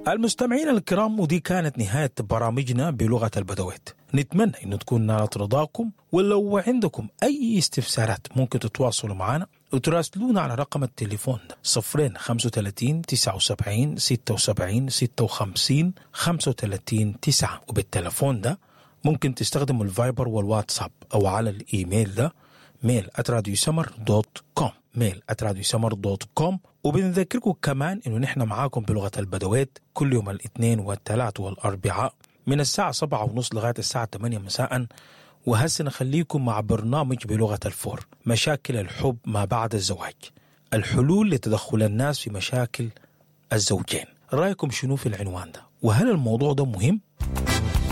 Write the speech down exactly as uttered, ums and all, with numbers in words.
المستمعين الكرام، ودي كانت نهاية برامجنا بلغة البدويت. نتمنى أن تكون نالت رضاكم، ولو عندكم أي استفسارات ممكن تتواصلوا معنا وتراسلونا على رقم التليفون ده صفرين خمسة وثلاثين تسعة وسبعين ستة وسبعين ستة وخمسين خمسة وثلاثين تسعة. وبالتليفون ده ممكن تستخدموا الفايبر والواتساب، أو على الإيميل ده ميل آت راديو سمر دوت كوم ميل آت راديو سمر دوت كوم. وبنذكركم كمان إنه نحن معاكم بلغة البدويت كل يوم الاثنين والثلاث والأربعاء من الساعة سبعة ونص لغاية الساعة ثمانية مساء. وهسه نخليكم مع برنامج بلغة الفور، مشاكل الحب ما بعد الزواج، الحلول لتدخل الناس في مشاكل الزوجين. رأيكم شنو في العنوان ده؟ وهل الموضوع ده مهم؟